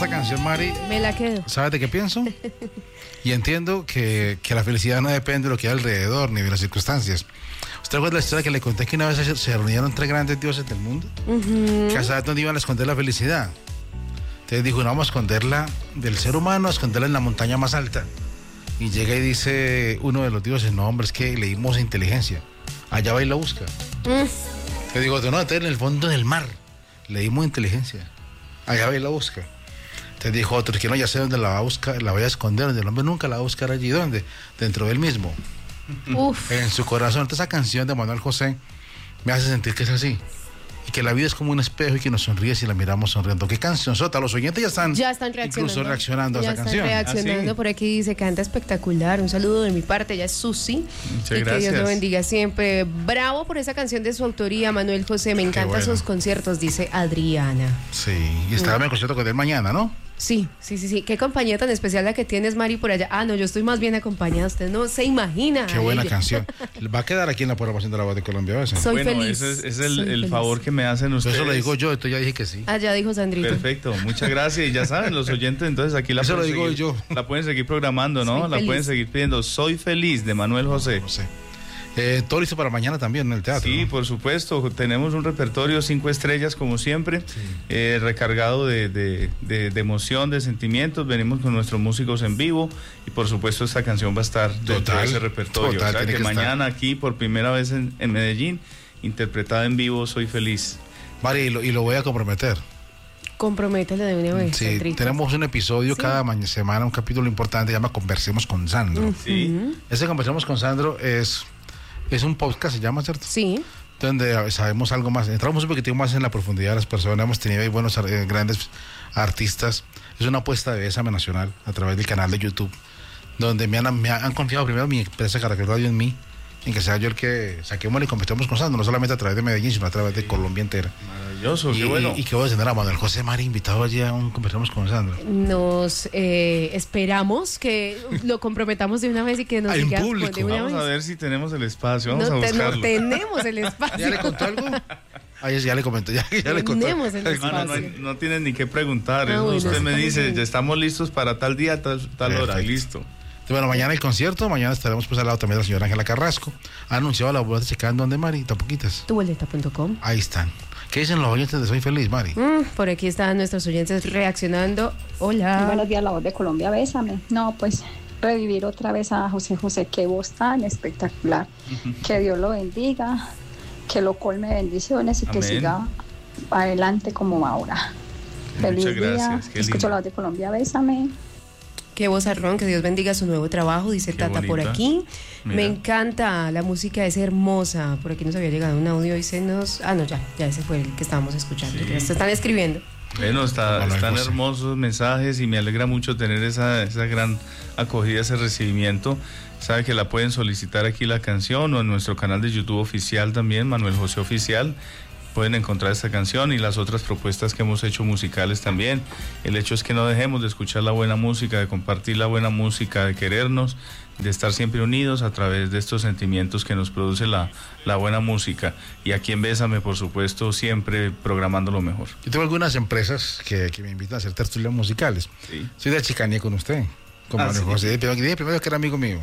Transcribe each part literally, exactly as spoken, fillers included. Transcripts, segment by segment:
esta canción, Mari, me la quedo. ¿sabes de qué pienso? Y entiendo que, que la felicidad no depende de lo que hay alrededor ni de las circunstancias. ¿Usted recuerda la historia que le conté que una vez se, se reunieron tres grandes dioses del mundo? Uh-huh. Que a saber dónde iban a esconder la felicidad. Entonces dijo, no, vamos a esconderla del ser humano, a esconderla en la montaña más alta. Y llega y dice uno de los dioses, no, hombre, es que le dimos inteligencia. Allá va y la busca. Mm. Yo digo, no, está en el fondo del mar. Le dimos inteligencia. Allá va y la busca. Entonces dijo otro, que no, ya sé dónde la va a buscar, la voy a esconder, donde el hombre nunca la va a buscar allí. ¿Dónde? Dentro del mismo. Uf. En su corazón. Entonces esa canción de Manuel José me hace sentir que es así. Y que la vida es como un espejo y que nos sonríe si la miramos sonriendo. ¿Qué canción sota? Los oyentes ya están, ya están reaccionando, incluso reaccionando a ya esa están canción. reaccionando. ¿Ah, sí? Por aquí dice, canta espectacular. Un saludo de mi parte, ella es Susi. Muchas y gracias. Que Dios lo bendiga siempre. Bravo por esa canción de su autoría, Manuel José. Me encantan bueno. sus conciertos, dice Adriana. Sí, y estará en el concierto con él mañana, ¿no? Sí, sí, sí, sí. Qué compañía tan especial la que tienes, Mari, por allá. Ah, no, yo estoy más bien acompañada. Usted no se imagina. Qué buena ella. Canción. Va a quedar aquí en la programación de la voz de Colombia a veces. Soy bueno, feliz. ese es, es el, el favor que me hacen ustedes. Eso lo digo yo, esto ya dije que sí. Ah, ya dijo Sandrito. Perfecto, muchas gracias. Y ya saben, los oyentes, entonces aquí la Eso pueden lo digo seguir, yo. La pueden seguir programando, ¿no? Soy la feliz. pueden seguir pidiendo. Soy feliz, de Manuel José. José. Eh, todo listo para mañana también en el teatro. Sí, ¿no? por supuesto. Tenemos un repertorio cinco estrellas como siempre, sí. eh, recargado de, de, de, de emoción, de sentimientos. Venimos con nuestros músicos en vivo y por supuesto esta canción va a estar total, dentro de ese repertorio. Total, o sea que, que mañana estar. Aquí por primera vez en, en Medellín, interpretada en vivo, Soy feliz. Mari, y lo, y lo voy a comprometer. Comprométele de una vez. Sí, Sandrito. tenemos un episodio ¿Sí? cada ma- semana, un capítulo importante, se llama Conversemos con Sandro. Uh-huh. Sí. Ese Conversemos con Sandro es, es un podcast, se llama, ¿cierto? Sí. Donde sabemos algo más, entramos un poquitico más en la profundidad de las personas, hemos tenido ahí buenos eh, grandes artistas. Es una apuesta de Bésame Nacional a través del canal de YouTube, donde me han, me han confiado primero mi empresa Caracol Radio en mí, en que sea yo el que saquemos y convertamos con Sandro, no solamente a través de Medellín, sino a través de Colombia entera. Maravilloso, y, qué bueno. Y, y que voy a tener a Manuel José Mari invitado allí a un Conversamos con Sandro. Nos eh, esperamos que lo comprometamos de una vez y que nos en diga público. de una Vamos vez. a ver si tenemos el espacio, vamos no, a buscarlo. Te, no tenemos el espacio. ¿Ya le contó algo? Ahí ya le comentó, ya, ya le contó. Tenemos el espacio. No, no, no, no tienen ni que preguntar. Ah, bueno, usted me dice, bien. ya estamos listos para tal día, tal, tal hora, Perfecto. listo. Bueno, mañana el concierto, mañana estaremos pues al lado también de la señora Ángela Carrasco. Ha anunciado la boleta checando donde, Mari, tan poquitas. tu boleta punto com. Ahí están. ¿Qué dicen los oyentes de Soy Feliz, Mari? Mm, por aquí están nuestros oyentes reaccionando. Hola. Buenos días, la voz de Colombia, bésame. No, pues revivir otra vez a José José, qué voz tan espectacular. Uh-huh. Que Dios lo bendiga, que lo colme de bendiciones y Amén. Que siga adelante como ahora. Feliz Muchas gracias. día. Escucho la voz de Colombia, bésame. Qué vozarrón, que Dios bendiga su nuevo trabajo, dice Qué Tata bonita. por aquí. Mira. Me encanta, la música es hermosa. Por aquí nos había llegado un audio y se nos... Ah, no, ya, ya ese fue el que estábamos escuchando. Sí. Ya se están escribiendo. Bueno, está, Hola, están José. hermosos mensajes y me alegra mucho tener esa, esa gran acogida, ese recibimiento. Sabe que la pueden solicitar aquí la canción o en nuestro canal de YouTube oficial también, Manuel José Oficial. Pueden encontrar esta canción y las otras propuestas que hemos hecho musicales también. El hecho es que no dejemos de escuchar la buena música, de compartir la buena música, de querernos, de estar siempre unidos a través de estos sentimientos que nos produce la, la buena música. Y aquí en Bésame, por supuesto, siempre programando lo mejor. Yo tengo algunas empresas que, que me invitan a hacer tertulias musicales. Sí. Soy de chicanía con usted, con Ah, Manuel sí. José. Dije primero que era amigo mío.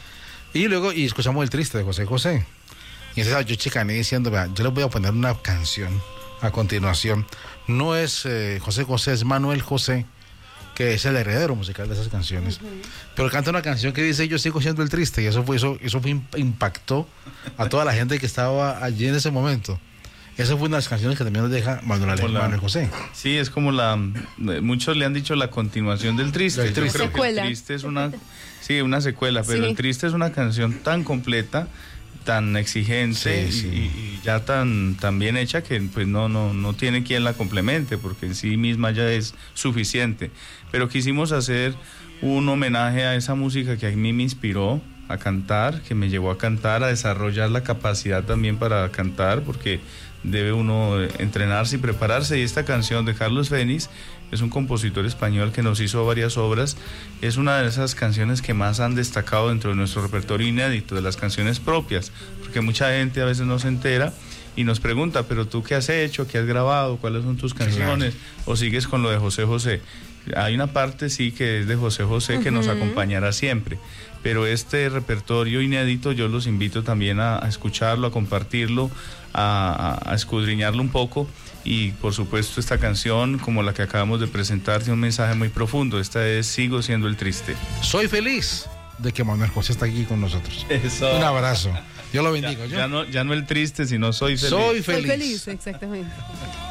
Y luego, y escuchamos El Triste de José José. Y entonces yo chicané diciendo, vea, yo les voy a poner una canción a continuación. No es eh, José José, es Manuel José, que es el heredero musical de esas canciones. Uh-huh. Pero canta una canción que dice, yo sigo siendo el triste. Y eso fue, eso, eso fue, impactó a toda la gente que estaba allí en ese momento. Esa fue una de las canciones que también nos deja Manuel, la, Manuel José. Sí, es como la, muchos le han dicho la continuación del Triste. Del Triste. Yo creo Secuela. que el Triste es una, sí, una secuela, pero Sí. el Triste es una canción tan completa, tan exigente Sí, sí. Y, y ya tan, tan bien hecha que pues no, no, no tiene quien la complemente, porque en sí misma ya es suficiente. Pero quisimos hacer un homenaje a esa música que a mí me inspiró a cantar, que me llevó a cantar, a desarrollar la capacidad también para cantar, porque debe uno entrenarse y prepararse. Y esta canción de Carlos Fénix es un compositor español que nos hizo varias obras. Es una de esas canciones que más han destacado dentro de nuestro repertorio inédito, de las canciones propias, porque mucha gente a veces no se entera y nos pregunta, pero tú qué has hecho, qué has grabado, cuáles son tus canciones, claro. o sigues con lo de José José. Hay una parte sí que es de José José, uh-huh. que nos acompañará siempre, pero este repertorio inédito yo los invito también a, a escucharlo, a compartirlo, a, a, a escudriñarlo un poco. Y por supuesto esta canción, como la que acabamos de presentar, tiene un mensaje muy profundo. Esta es Sigo siendo el triste. Soy feliz de que Manuel José está aquí con nosotros. Eso. Un abrazo. Dios lo bendiga. Ya, ya, no, ya no el triste, sino soy feliz. Soy feliz. Soy feliz, exactamente.